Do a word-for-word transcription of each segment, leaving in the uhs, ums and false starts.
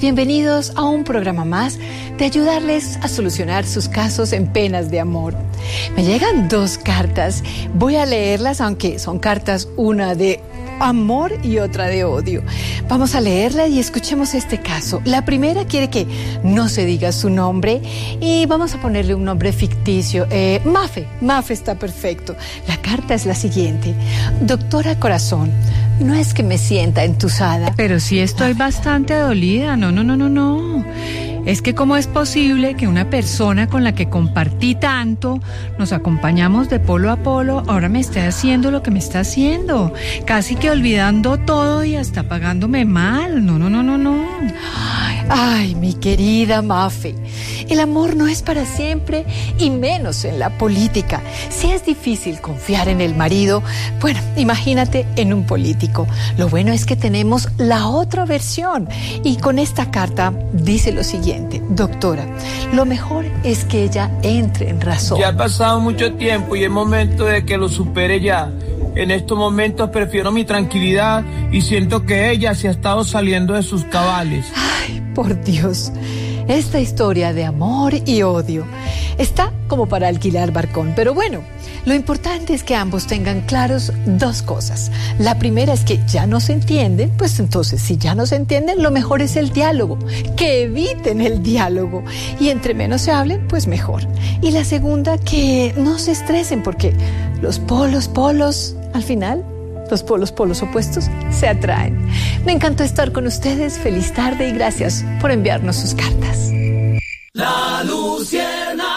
bienvenidos a un programa más de ayudarles a solucionar sus casos en penas de amor. Me llegan dos cartas, voy a leerlas, aunque son cartas, una de amor y otra de odio. Vamos a leerla y escuchemos este caso. La primera quiere que no se diga su nombre y vamos a ponerle un nombre ficticio. Eh, Mafe, Mafe está perfecto. La carta es la siguiente. Doctora Corazón, no es que me sienta entusada. Pero sí estoy bastante dolida. No, no, no, no, no. Es que cómo es posible que una persona con la que compartí tanto, nos acompañamos de polo a polo, ahora me esté haciendo lo que me está haciendo, casi que olvidando todo y hasta pagándome mal. No, no, no, no, no. Ay, ay, mi querida Mafe, el amor no es para siempre y menos en la política. Si es difícil confiar en el marido, bueno, imagínate en un político. Lo bueno es que tenemos la otra versión y con esta carta dice lo siguiente. Doctora, lo mejor es que ella entre en razón. Ya ha pasado mucho tiempo y es momento de que lo supere ya. En estos momentos prefiero mi tranquilidad y siento que ella se ha estado saliendo de sus cabales. Ay, por Dios. Esta historia de amor y odio está como para alquilar barcón, pero bueno, lo importante es que ambos tengan claros dos cosas. La primera es que ya no se entienden, pues entonces si ya no se entienden, lo mejor es el diálogo, que eviten el diálogo y entre menos se hablen, pues mejor. Y la segunda, que no se estresen porque los polos, polos, al final, los polos, polos opuestos se atraen. Me encantó estar con ustedes, feliz tarde y gracias por enviarnos sus cartas. La Luciérnaga.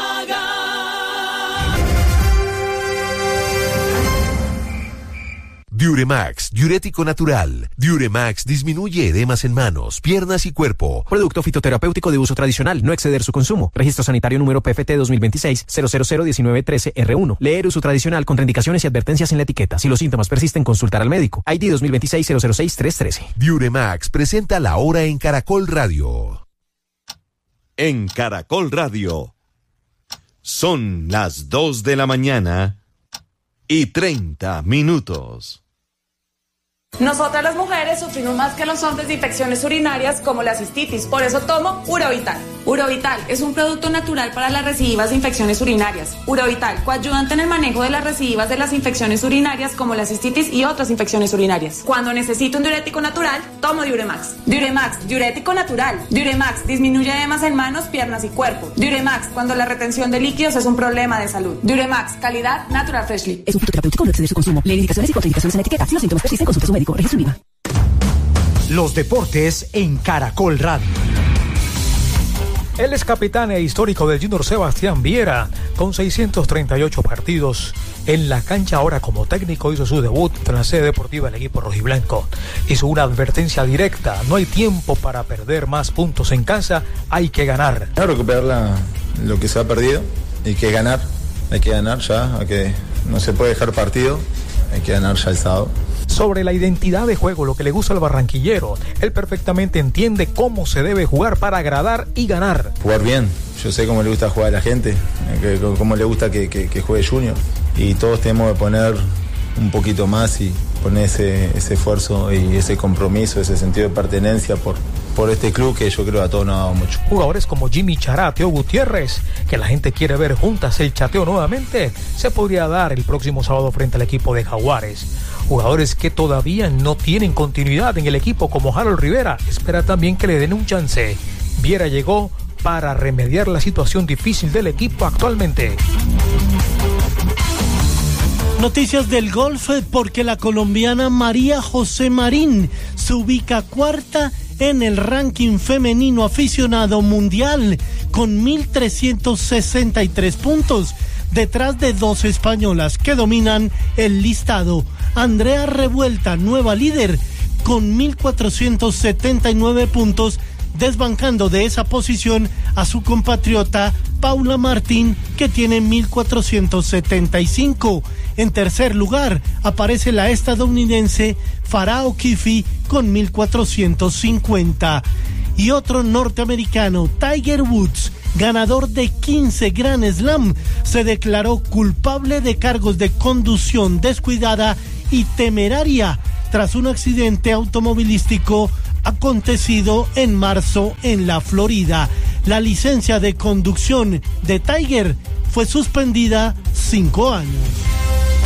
Diuremax, diurético natural. Diuremax disminuye edemas en manos, piernas y cuerpo. Producto fitoterapéutico de uso tradicional, no exceder su consumo. Registro sanitario número P F T dos mil veintiséis cero cero cero diecinueve trece R uno. Leer uso tradicional, contraindicaciones y advertencias en la etiqueta. Si los síntomas persisten, consultar al médico. I D dos mil veintiséis cero cero seis tres trece. Diuremax presenta la hora en Caracol Radio. En Caracol Radio. Son las dos de la mañana y treinta minutos. Nosotras las mujeres sufrimos más que los hombres de infecciones urinarias como la cistitis, por eso tomo Urovital. Urovital es un producto natural para las recidivas de infecciones urinarias. Urovital, coayudante en el manejo de las recidivas de las infecciones urinarias como la cistitis y otras infecciones urinarias. Cuando necesito un diurético natural, tomo Diuremax. Diuremax, diurético natural. Diuremax disminuye edemas en manos, piernas y cuerpo. Diuremax, cuando la retención de líquidos es un problema de salud. Diuremax, calidad Natural Freshly. Es un fitoterapéutico, no exceder su consumo. Lee indicaciones y contraindicaciones en la etiqueta. Si los síntomas persisten, consulte a su médico. Registro IVA. Los deportes en Caracol Radio. El ex capitán e histórico del Junior Sebastián Viera, con seiscientos treinta y ocho partidos en la cancha, ahora como técnico hizo su debut en la sede deportiva del equipo rojiblanco. Hizo una advertencia directa: no hay tiempo para perder más puntos en casa, hay que ganar. Hay que recuperar la, lo que se ha perdido, hay que ganar, hay que ganar ya, hay que, no se puede dejar partido, hay que ganar ya el sábado. Sobre la identidad de juego, lo que le gusta al barranquillero, él perfectamente entiende cómo se debe jugar para agradar y ganar. Jugar bien, yo sé cómo le gusta jugar a la gente, que, cómo le gusta que, que, que juegue Junior, y todos tenemos que poner un poquito más y poner ese, ese esfuerzo y ese compromiso, ese sentido de pertenencia por, por este club que yo creo a todos nos ha dado mucho. Jugadores como Jimmy Chará, Teo Gutiérrez, que la gente quiere ver juntas el chateo nuevamente, se podría dar el próximo sábado frente al equipo de Jaguares. Jugadores que todavía no tienen continuidad en el equipo como Harold Rivera, espera también que le den un chance. Viera llegó para remediar la situación difícil del equipo actualmente. Noticias del golf, porque la colombiana María José Marín se ubica cuarta en el ranking femenino aficionado mundial con mil trescientos sesenta y tres puntos, detrás de dos españolas que dominan el listado. Andrea Revuelta, nueva líder, con mil cuatrocientos setenta y nueve puntos, desbancando de esa posición a su compatriota Paula Martín, que tiene mil cuatrocientos setenta y cinco. En tercer lugar aparece la estadounidense Farah O'Keefe con mil cuatrocientos cincuenta. Y otro norteamericano, Tiger Woods, ganador de quince Grand Slam, se declaró culpable de cargos de conducción descuidada y temeraria tras un accidente automovilístico acontecido en marzo en la Florida. La licencia de conducción de Tiger fue suspendida cinco años.